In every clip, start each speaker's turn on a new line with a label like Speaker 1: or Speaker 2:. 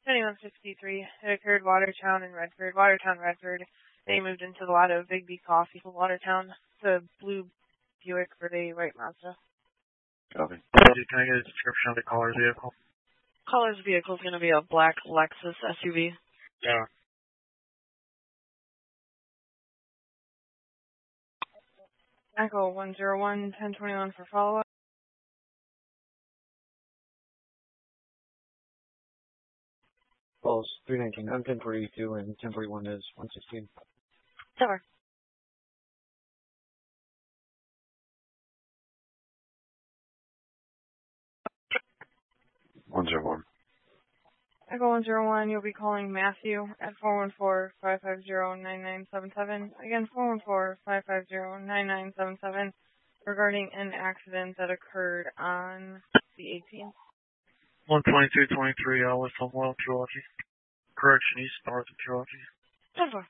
Speaker 1: 2163. It occurred Watertown and Redford. Watertown, Redford. They moved into the lot of Big B Coffee from Watertown. The blue Buick for the white Mazda.
Speaker 2: Copy.
Speaker 3: Can I get a description of the caller's vehicle?
Speaker 1: Caller's vehicle is going to be a black Lexus SUV.
Speaker 3: Yeah.
Speaker 1: Echo 101 1021 for follow-up.
Speaker 2: Calls 319 on 1042 and 1041 is 116.
Speaker 1: Cover. Echo 101, you'll be calling Matthew at 414-550-9977. Again, 414-550-9977 regarding an accident that occurred on the 18th.
Speaker 3: 12223, West Homewood, Purology. Correction, east, north of Purology.
Speaker 1: 10-4.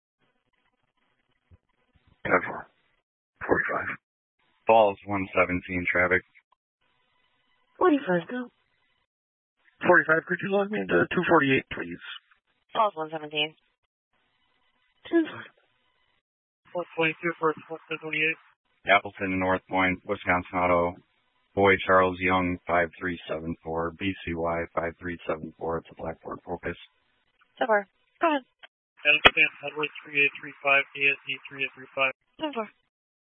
Speaker 3: 10-4. 45.
Speaker 4: Falls 117, traffic.
Speaker 1: 45, go.
Speaker 3: 45, could you log me into 248, please?
Speaker 1: Falls 117.
Speaker 3: 422 for 428.
Speaker 4: Appleton, North Point, Wisconsin Auto. Boy Charles Young, 5374. BCY, 5374. It's a black Ford Focus.
Speaker 1: So far. Go ahead.
Speaker 3: Edward 3835, ASD 3835.
Speaker 1: 10-4.